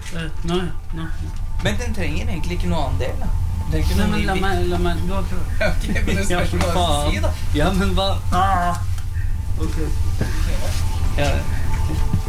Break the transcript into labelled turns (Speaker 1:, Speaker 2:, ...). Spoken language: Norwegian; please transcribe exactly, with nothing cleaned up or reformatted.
Speaker 1: Nå, ja, nå.
Speaker 2: Men den trenger egentlig ikke noe annen del, da. Det er ikke
Speaker 1: Nei,
Speaker 2: noe
Speaker 1: men la
Speaker 2: ny
Speaker 1: meg, la meg, du har klart.
Speaker 2: Ok, men det spørs hva du skal si, da.
Speaker 1: Ja, men hva? Ah. Ok.
Speaker 2: Ja,